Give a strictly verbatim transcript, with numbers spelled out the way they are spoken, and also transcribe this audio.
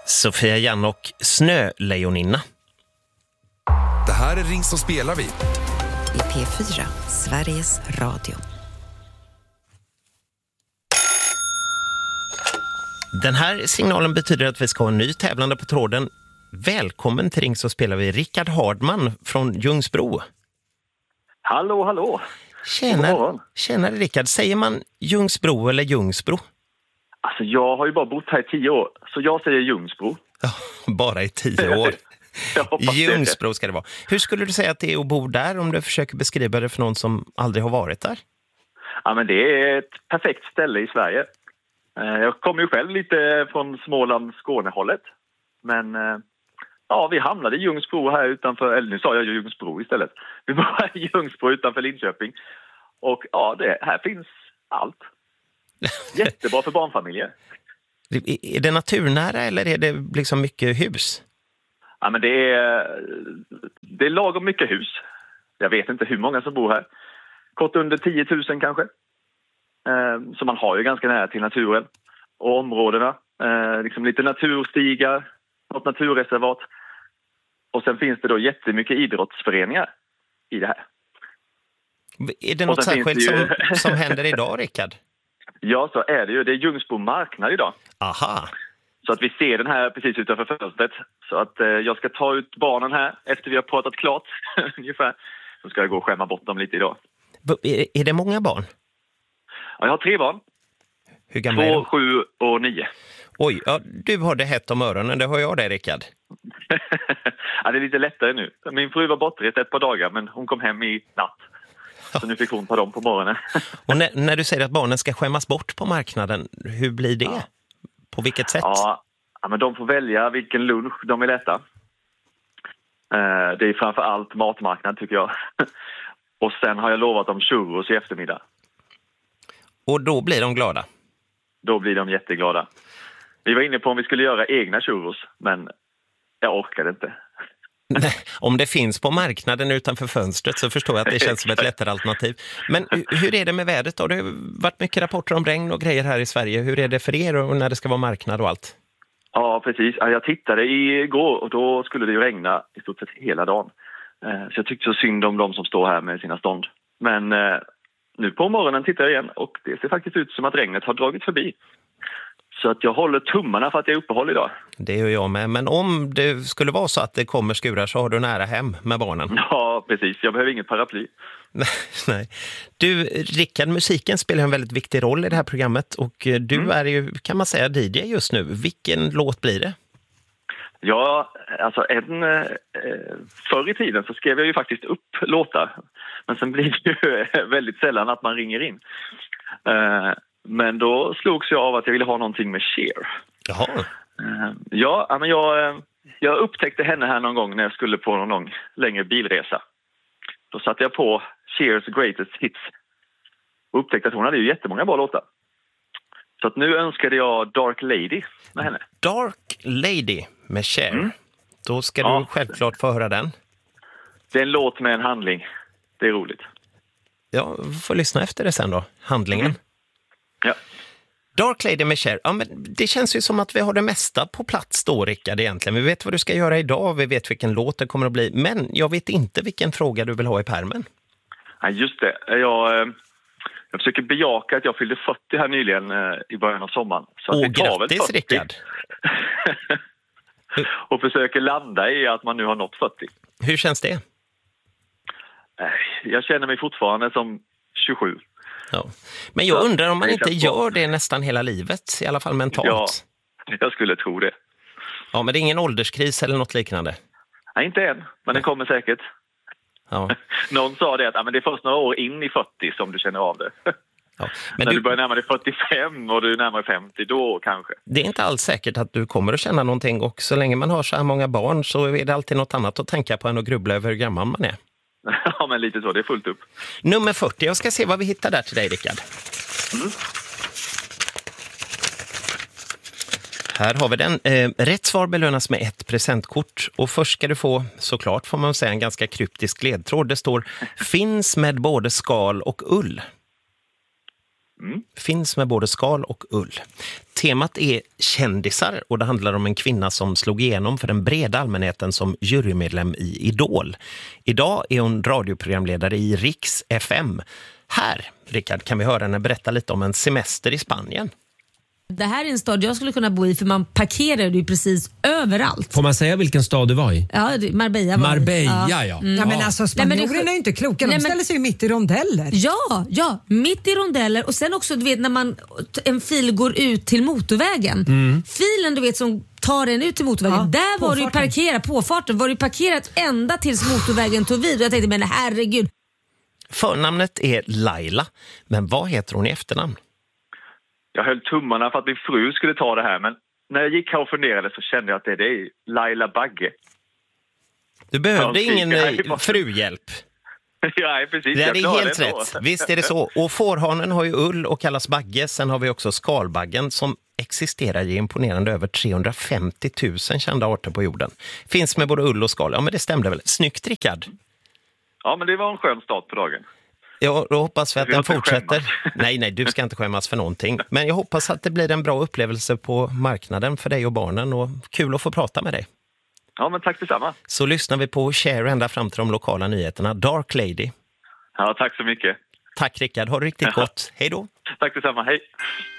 Sofia Jan och Snölejoninna. Det här är Ring så spelar vi. I P fyra, Sveriges Radio. Den här signalen betyder att vi ska ha en ny tävlande på tråden. Välkommen till Ring så spelar vi. Rickard Hardman från Ljungsbro. Hallå, hallå. Tjena, tjena Rickard. Säger man Ljungsbro eller Ljungsbro? Alltså jag har ju bara bott här i tio år, så jag säger Ljungsbro. Ja, bara i tio år. Ljungsbro ska det vara. Hur skulle du säga att det är att bo där om du försöker beskriva det för någon som aldrig har varit där? Ja, men det är ett perfekt ställe i Sverige. Jag kommer ju själv lite från Småland, Skånehållet. Men ja, vi hamnade i Ljungsbro här utanför, eller nu sa jag ju Ljungsbro istället. Vi var i Ljungsbro utanför Linköping. Och ja, det, här finns allt. Jättebra för barnfamiljer. Är det naturnära eller är det liksom mycket hus? Ja, men det är, det är lagom mycket hus. Jag vet inte hur många som bor här. Kort under tio tusen kanske. Eh, så man har ju ganska nära till naturen. Och områdena. Eh, liksom lite naturstigar. Något naturreservat. Och sen finns det då jättemycket idrottsföreningar i det här. Är det något särskilt det ju... som, som händer idag, Rickard? Ja, så är det ju. Det är Ljungsbro marknad idag. Aha. Så att vi ser den här precis utanför fönstret. Så att eh, jag ska ta ut barnen här efter vi har pratat klart ungefär. Så ska jag gå och skämma bort dem lite idag. Är, är det många barn? Ja, jag har tre barn. Hur gamla är de? Två, sju och nio. Oj, ja, du har det hett om öronen. Det har jag det, Rickard. Ja, det är lite lättare nu. Min fru var bortrest ett par dagar, men hon kom hem i natt. Så nu fick hon ta dem på morgonen. Och när, när du säger att barnen ska skämmas bort på marknaden, hur blir det? Ja. På vilket sätt? Ja, ja, men de får välja vilken lunch de vill äta. Eh, det är framför allt matmarknad tycker jag. Och sen har jag lovat dem churros i eftermiddag. Och då blir de glada? Då blir de jätteglada. Vi var inne på om vi skulle göra egna churros, men jag orkade inte. Nej, om det finns på marknaden utanför fönstret så förstår jag att det känns som ett lättare alternativ. Men hur är det med vädret då? Det har varit mycket rapporter om regn och grejer här i Sverige. Hur är det för er och när det ska vara marknad och allt? Ja, precis. Jag tittade igår och då skulle det ju regna i stort sett hela dagen. Så jag tyckte så synd om de som står här med sina stånd. Men nu på morgonen tittar jag igen och det ser faktiskt ut som att regnet har dragit förbi. Så att jag håller tummarna för att jag är uppehåll idag. Det gör jag med. Men om det skulle vara så att det kommer skurar så har du nära hem med barnen. Ja, precis. Jag behöver inget paraply. Nej. Du, Rickard, musiken spelar en väldigt viktig roll i det här programmet. Och du mm. är ju, kan man säga, D J just nu. Vilken låt blir det? Ja, alltså en, eh, förr i tiden så skrev jag ju faktiskt upp låtar. Men sen blir det ju väldigt sällan att man ringer in. Eh, Men då slogs jag av att jag ville ha någonting med Cher. Jaha. Uh, ja, men jag, jag upptäckte henne här någon gång när jag skulle på någon lång, längre bilresa. Då satte jag på Chers Greatest Hits och upptäckte att hon hade ju jättemånga bra låtar. Så att nu önskade jag Dark Lady med henne. Dark Lady med Cher. Mm. Då ska ja. du självklart få höra den. Det är en låt med en handling. Det är roligt. Ja, vi får lyssna efter det sen då. Handlingen. Mm. Ja. Dark Lady med Cher. Ja, men det känns ju som att vi har det mesta på plats då, Rickard, egentligen. Vi vet vad du ska göra idag, vi vet vilken låt det kommer att bli. Men jag vet inte vilken fråga du vill ha i pärmen. Ja, just det. Jag, jag försöker bejaka att jag fyllde fyrtio här nyligen i början av sommaren. Så Åh, att det tar grattis, Rickard! Och försöker landa i att man nu har nått fyrtio. Hur känns det? Jag känner mig fortfarande som tjugosju. Ja. Men jag undrar om man inte gör det nästan hela livet, i alla fall mentalt. Ja, jag skulle tro det. Ja, men det är ingen ålderskris eller något liknande? Nej, inte än, men den kommer säkert. Ja. Någon sa det att ja, men det är först några år in i fyrtio som du känner av det. Ja. Men när du... du börjar närma dig fyrtiofem och du är närmare femtio, då kanske. Det är inte alls säkert att du kommer att känna någonting, och så länge man har så här många barn så är det alltid något annat att tänka på än att grubbla över hur gammal man är. Ja, men lite så. Det är fullt upp. Nummer fyrtio. Jag ska se vad vi hittar där till dig, Rickard. Mm. Här har vi den. Eh, rätt svar belönas med ett presentkort. Och först ska du få, såklart får man säga, en ganska kryptisk ledtråd. Det står, finns med både skal och ull. Mm. Finns med både skal och ull. Temat är kändisar och det handlar om en kvinna som slog igenom för den breda allmänheten som jurymedlem i Idol. Idag är hon radioprogramledare i Riks F M. Här, Rickard, kan vi höra henne berätta lite om en semester i Spanien. Det här är en stad jag skulle kunna bo i för man parkerar ju precis överallt. Får man säga vilken stad du var i? Ja, det- Marbella var det. Marbella, ja. ja. Mm. Ja, men alltså spanjorerna Nej, men det- är ju inte kloka. De Nej, men- ställer sig ju mitt i rondeller. Ja, ja, mitt i rondeller och sen också du vet när man en fil går ut till motorvägen. Filen du vet som tar en ut till motorvägen. Ja, där var du ju påfarten. parkerat påfarten. Var du parkerat ända tills motorvägen tog vid. Och jag tänkte men herregud. Förnamnet är Laila, men vad heter hon i efternamn? Jag höll tummarna för att min fru skulle ta det här, men när jag gick här och funderade så kände jag att det, det är Laila Bagge. Du behövde Ja, ingen nej, eh, fruhjälp. Ja, precis. Det jag är klarade helt det ändå. rätt. Visst är det så. Och fårhanen har ju ull och kallas bagge. Sen har vi också skalbaggen som existerar i imponerande över trehundrafemtio tusen kända arter på jorden. Finns med både ull och skal. Ja, men det stämde väl. Snyggt, Rickard. Ja, men det var en skön start på dagen. Ja, då hoppas vi att Du den ska inte fortsätter. skämmas. Nej, nej, du ska inte skämmas för någonting. Men jag hoppas att det blir en bra upplevelse på marknaden för dig och barnen. Och kul att få prata med dig. Ja, men tack detsamma. Så lyssnar vi på Cher ända fram till de lokala nyheterna. Dark Lady. Ja, tack så mycket. Tack Rickard, ha det riktigt gott. Hej då. Tack detsamma, hej.